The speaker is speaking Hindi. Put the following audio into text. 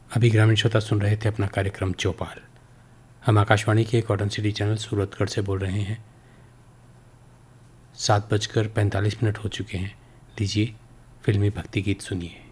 अभी ग्रामीण श्रोता सुन रहे थे अपना कार्यक्रम चौपाल। हम आकाशवाणी के कॉटन सिटी चैनल सूरतगढ़ से बोल रहे हैं। 7:45 हो चुके हैं। लीजिए फिल्मी भक्ति गीत सुनिए।